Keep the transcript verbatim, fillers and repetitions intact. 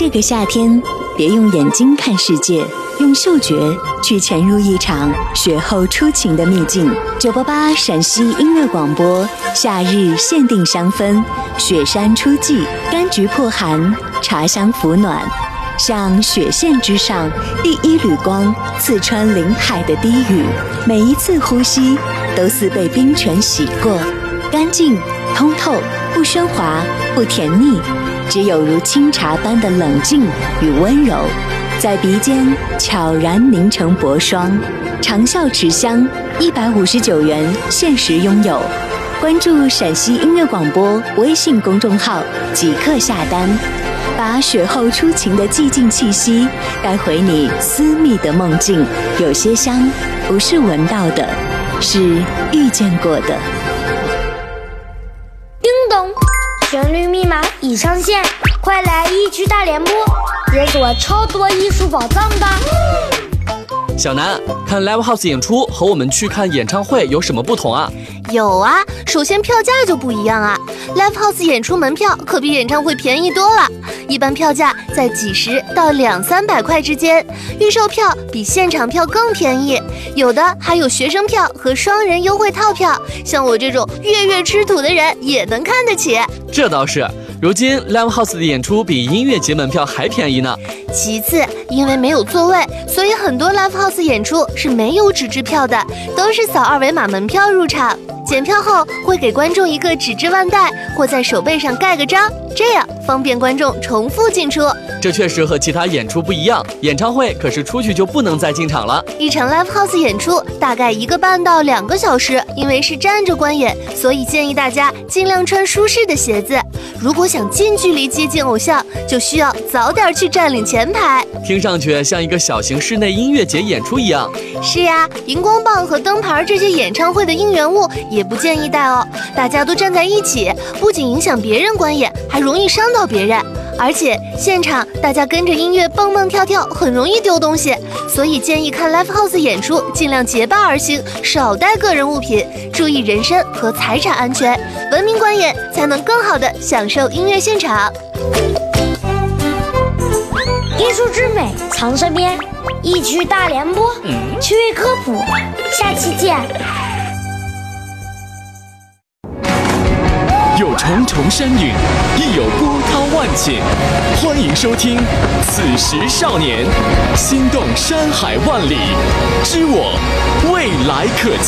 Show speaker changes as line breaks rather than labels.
这个夏天，别用眼睛看世界，用嗅觉去潜入一场雪后初晴的秘境。九八八陕西音乐广播，夏日限定香氛，雪山初霁，柑橘破寒，茶香抚暖。像雪线之上第一缕光，刺穿林海的低语，每一次呼吸都似被冰泉洗过，干净通透，不喧哗，不甜腻，只有如清茶般的冷静与温柔，在鼻尖悄然凝成薄霜。长效持香，一百五十九元限时拥有。关注陕西音乐广播微信公众号，即刻下单，把雪后初晴的寂静气息带回你私密的梦境。有些香不是闻到的，是遇见过的。
叮咚，旋律密码已上线，快来一区大联播，解锁超多艺术宝藏吧！
小南，看 Live House 演出和我们去看演唱会有什么不同啊？
有啊，首先票价就不一样啊。Live House 演出门票可比演唱会便宜多了，一般票价在几十到两三百块之间，预售票比现场票更便宜，有的还有学生票和双人优惠套票，像我这种月月吃土的人也能看得起。
这倒是，如今 Live House 的演出比音乐节门票还便宜呢。
其次，因为没有座位，所以很多 Live House 演出是没有纸质票的，都是扫二维码门票入场。检票后会给观众一个纸质腕带，或在手背上盖个章，这样方便观众重复进出。
这确实和其他演出不一样，演唱会可是出去就不能再进场了。
一场 Live House 演出大概一个半到两个小时，因为是站着观演，所以建议大家尽量穿舒适的鞋子。如果想近距离接近偶像，就需要早点去占领前排。
听上去像一个小型室内音乐节演出一样。
是呀，荧光棒和灯牌这些演唱会的应援物也不建议带哦，大家都站在一起，不仅影响别人观演，还容易伤到别人。而且现场大家跟着音乐蹦蹦跳跳，很容易丢东西，所以建议看 Live House 演出尽量结伴而行，少带个人物品，注意人身和财产安全，文明观演才能更好的享受音乐现场。
艺术之美藏身边，一区大联播，趣味科普，下期见。
有重重山岭，亦有波涛万顷。欢迎收听《此时少年》，心动山海万里，知我未来可期。